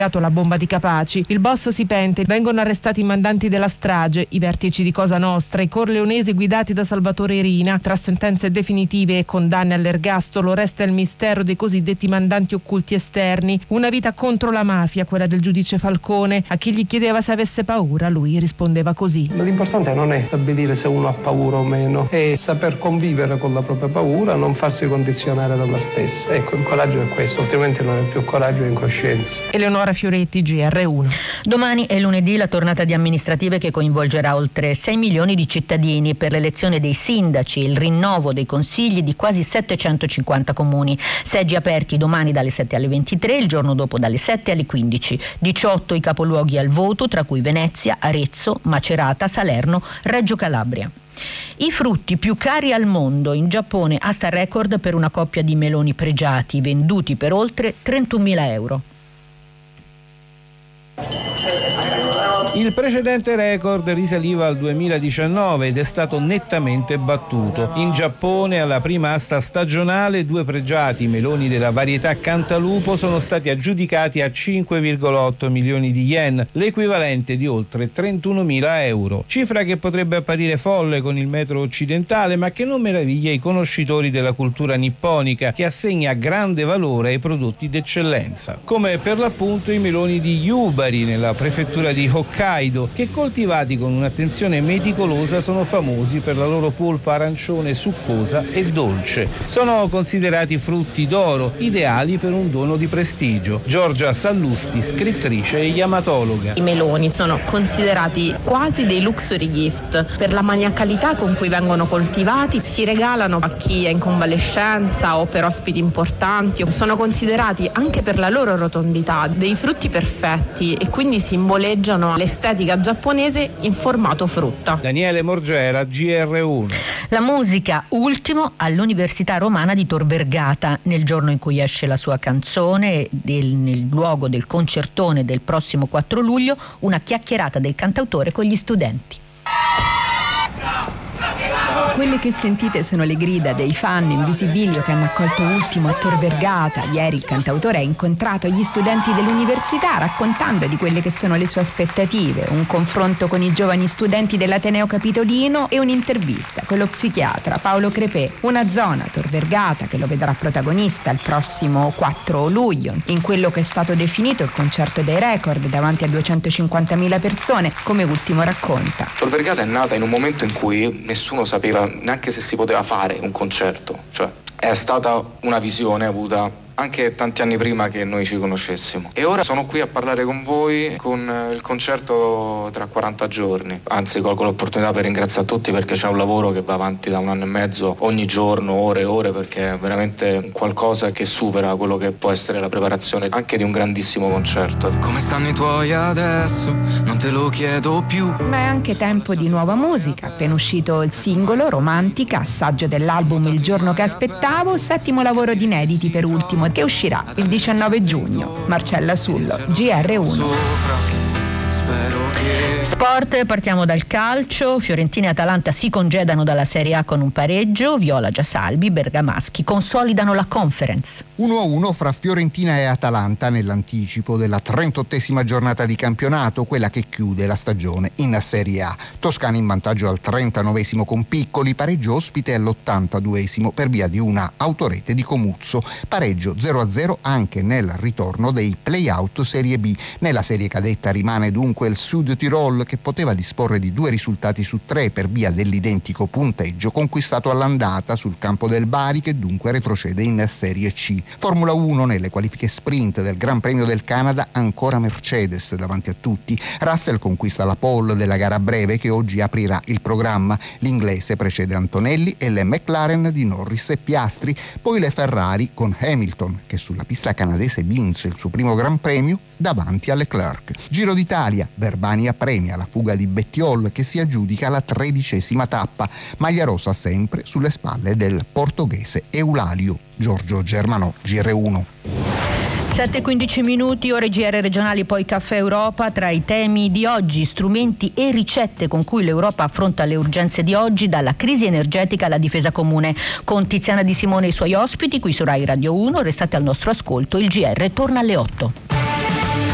la bomba di Capaci. Il boss si pente, vengono arrestati i mandanti della strage, i vertici di Cosa Nostra, i corleonesi guidati da Salvatore Rina. Tra sentenze definitive e condanne all'ergastolo resta il mistero dei cosiddetti mandanti occulti esterni. Una vita contro la mafia, quella del giudice Falcone. A chi gli chiedeva se avesse paura, lui rispondeva così: l'importante non è stabilire se uno ha paura o meno, è saper convivere con la propria paura, non farsi condizionare dalla stessa. Ecco, il coraggio è questo, altrimenti non è più coraggio, è incoscienza. Eleonora Fioretti, GR1. Domani è lunedì la tornata di amministrative che coinvolgerà oltre 6 milioni di cittadini per l'elezione dei sindaci e il rinnovo dei consigli di quasi 750 comuni. Seggi aperti domani dalle 7 alle 23, il giorno dopo dalle 7 alle 15. 18 i capoluoghi al voto, tra cui Venezia, Arezzo, Macerata, Salerno, Reggio Calabria. I frutti più cari al mondo. In Giappone asta record per una coppia di meloni pregiati venduti per oltre 31.000 euro. Il precedente record risaliva al 2019 ed è stato nettamente battuto. In Giappone, alla prima asta stagionale, 2 pregiati meloni della varietà Cantalupo sono stati aggiudicati a 5,8 milioni di yen, l'equivalente di oltre 31.000 euro. Cifra che potrebbe apparire folle con il metro occidentale, ma che non meraviglia i conoscitori della cultura nipponica, che assegna grande valore ai prodotti d'eccellenza. Come per l'appunto i meloni di Yubari, nella prefettura di Hokkaido, che coltivati con un'attenzione meticolosa sono famosi per la loro polpa arancione succosa e dolce. Sono considerati frutti d'oro, ideali per un dono di prestigio. Giorgia Sallusti, scrittrice e yamatologa. I meloni sono considerati quasi dei luxury gift per la maniacalità con cui vengono coltivati, si regalano a chi è in convalescenza o per ospiti importanti. Sono considerati anche per la loro rotondità dei frutti perfetti e quindi simboleggiano l'estetica giapponese in formato frutta. Daniele Morgera, GR1. La musica ultimo all'Università Romana di Tor Vergata, nel giorno in cui esce la sua canzone, nel luogo del concertone del prossimo 4 luglio, una chiacchierata del cantautore con gli studenti. Quelle che sentite sono le grida dei fan in visibilio che hanno accolto Ultimo a Tor Vergata. Ieri il cantautore ha incontrato gli studenti dell'università raccontando di quelle che sono le sue aspettative, un confronto con i giovani studenti dell'Ateneo Capitolino e un'intervista con lo psichiatra Paolo Crepè. Una zona, Tor Vergata, che lo vedrà protagonista il prossimo 4 luglio, in quello che è stato definito il concerto dei record davanti a 250.000 persone, come Ultimo racconta. Tor Vergata è nata in un momento in cui nessuno sapeva neanche se si poteva fare un concerto, cioè è stata una visione avuta anche tanti anni prima che noi ci conoscessimo. E ora sono qui a parlare con voi con il concerto tra 40 giorni. Anzi, colgo l'opportunità per ringraziare tutti perché c'è un lavoro che va avanti da 1 anno e mezzo, ogni giorno, ore e ore, perché è veramente qualcosa che supera quello che può essere la preparazione anche di un grandissimo concerto. Come stanno i tuoi adesso? Non te lo chiedo più. Ma è anche tempo di nuova musica. Appena uscito il singolo Romantica, assaggio dell'album Il giorno che aspettavo, 7° lavoro di inediti per Ultimo, che uscirà il 19 giugno. Marcella Sullo, GR1. Sport, partiamo dal calcio. Fiorentina e Atalanta si congedano dalla Serie A con un pareggio. Viola già salvi, bergamaschi consolidano la Conference. 1-1 fra Fiorentina e Atalanta nell'anticipo della 38esima giornata di campionato, quella che chiude la stagione in Serie A. Toscana in vantaggio al 39esimo con Piccoli, pareggio ospite all'82esimo per via di una autorete di Comuzzo. Pareggio 0-0 anche nel ritorno dei play-out Serie B. Nella serie cadetta rimane dunque il Sud Tirol, che poteva disporre di 2 risultati su 3 per via dell'identico punteggio conquistato all'andata sul campo del Bari, che dunque retrocede in Serie C. Formula 1, nelle qualifiche sprint del Gran Premio del Canada, ancora Mercedes davanti a tutti. Russell conquista la pole della gara breve che oggi aprirà il programma. L'inglese precede Antonelli e le McLaren di Norris e Piastri, poi le Ferrari con Hamilton, che sulla pista canadese vince il suo primo Gran Premio davanti a Leclerc. Giro d'Italia, Verbania premia la fuga di Bettiol, che si aggiudica la 13ª tappa. Maglia rosa sempre sulle spalle del portoghese Eulalio. Giorgio Germanò, GR1. 7:15, ore GR regionali, poi Caffè Europa. Tra i temi di oggi, strumenti e ricette con cui l'Europa affronta le urgenze di oggi, dalla crisi energetica alla difesa comune. Con Tiziana Di Simone e i suoi ospiti qui su Rai Radio 1. Restate al nostro ascolto, il GR torna alle 8.